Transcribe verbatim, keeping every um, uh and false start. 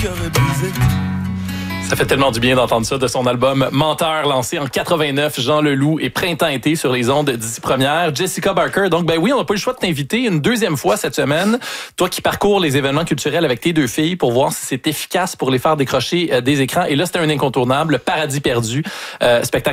Ça fait tellement du bien d'entendre ça de son album Menteur, lancé en quatre-vingt-neuf, Jean Leloup et Printemps-été sur les ondes d'Ici Première. Jessica Barker, donc ben oui, on n'a pas eu le choix de t'inviter une deuxième fois cette semaine. Toi qui parcours les événements culturels avec tes deux filles pour voir si c'est efficace pour les faire décrocher euh, des écrans. Et là, c'était un incontournable, Paradis perdu, euh, spectacle